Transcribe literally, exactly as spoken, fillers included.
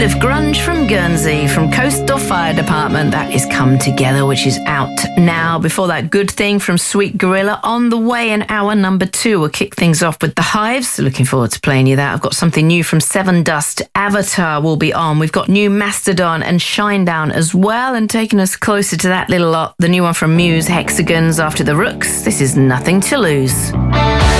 bit of grunge from Guernsey, from Coastal Fire Department. That is Come Together, which is out now. Before that, Good Thing from Sweet Gorilla on the way in hour number two. We'll kick things off with The Hives. Looking forward to playing you that. I've got something new from Seven Dust. Avatar will be on. We've got new Mastodon and Shinedown as well. And taking us closer to that little lot, the new one from Muse, Hexagons, after the Rooks. This is Nothing to Lose.